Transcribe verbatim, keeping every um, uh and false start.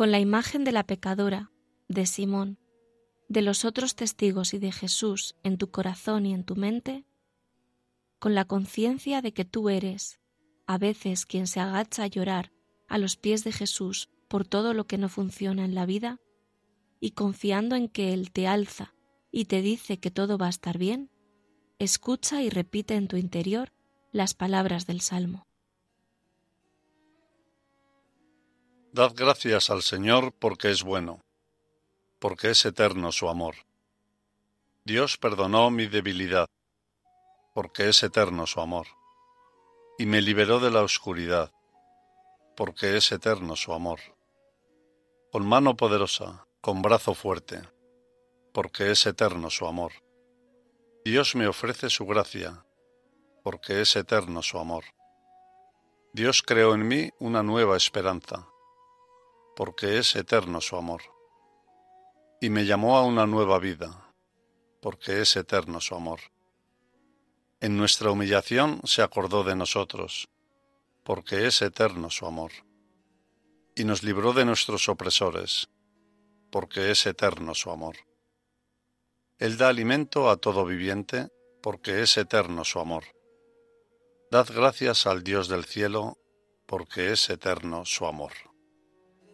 con la imagen de la pecadora, de Simón, de los otros testigos y de Jesús en tu corazón y en tu mente, con la conciencia de que tú eres, a veces, quien se agacha a llorar a los pies de Jesús por todo lo que no funciona en la vida, y confiando en que Él te alza y te dice que todo va a estar bien, escucha y repite en tu interior las palabras del Salmo. Dad gracias al Señor porque es bueno, porque es eterno su amor. Dios perdonó mi debilidad, porque es eterno su amor, y me liberó de la oscuridad, porque es eterno su amor. Con mano poderosa, con brazo fuerte, porque es eterno su amor. Dios me ofrece su gracia, porque es eterno su amor. Dios creó en mí una nueva esperanza, porque es eterno su amor. Y me llamó a una nueva vida, porque es eterno su amor. En nuestra humillación se acordó de nosotros, porque es eterno su amor. Y nos libró de nuestros opresores, porque es eterno su amor. Él da alimento a todo viviente, porque es eterno su amor. Dad gracias al Dios del cielo, porque es eterno su amor.